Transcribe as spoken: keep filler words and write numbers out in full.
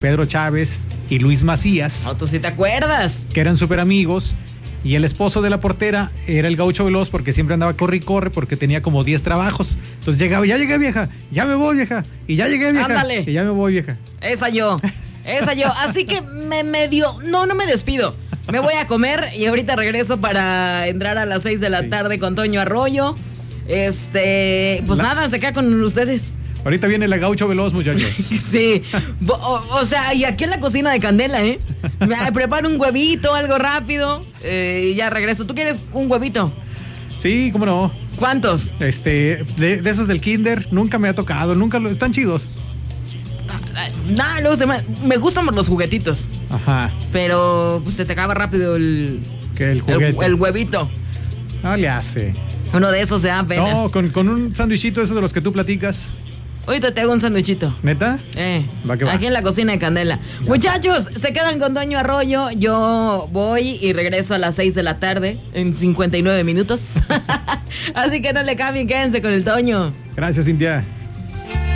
Pedro Chávez y Luis Macías. No, tú sí te acuerdas. Que eran súper amigos. Y el esposo de la portera era el Gaucho Veloz porque siempre andaba corre y corre porque tenía como diez trabajos. Entonces llegaba, ya llegué vieja, ya me voy vieja, y ya llegué vieja, Ándale. y ya me voy vieja. Esa yo, esa yo. Así que me medio, no, no me despido. Me voy a comer y ahorita regreso para entrar a las seis de la sí. tarde con Toño Arroyo. Este, pues la... nada, se queda con ustedes. Ahorita viene la Gaucho Veloz, muchachos. Sí, o, o sea, y aquí en la cocina de Candela, ¿eh? Me preparo un huevito, algo rápido, eh, y ya regreso. ¿Tú quieres un huevito? Sí, cómo no. ¿Cuántos? Este, de, de esos del kinder, nunca me ha tocado, nunca lo, están chidos. No, luego se me, me gustan los juguetitos. Ajá. Pero pues se te acaba rápido el... ¿Qué, el juguete? El, el huevito. No le hace. Uno de esos se da apenas. No, con, con un sándwichito esos de los que tú platicas. Ahorita te hago un sándwichito. ¿Neta? Eh, va que va. Aquí en la cocina de Candela. Ya. Muchachos, se quedan con Toño Arroyo. Yo voy y regreso a las seis de la tarde en cincuenta y nueve minutos. Así que no le cambien, quédense con el Toño. Gracias, Cintia.